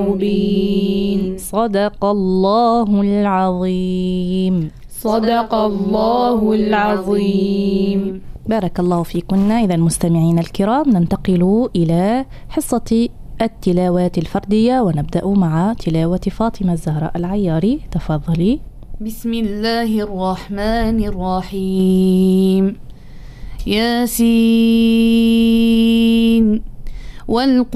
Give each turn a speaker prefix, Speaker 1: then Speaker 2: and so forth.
Speaker 1: مبين.
Speaker 2: صدق الله العظيم.
Speaker 1: صدق الله العظيم.
Speaker 2: بارك الله فيكن. إذا المستمعين الكرام، ننتقل إلى حصة التلاوات الفردية، ونبدأ مع تلاوة فاطمة الزهراء العياري. تفضلي.
Speaker 1: بسم الله الرحمن الرحيم. ياسين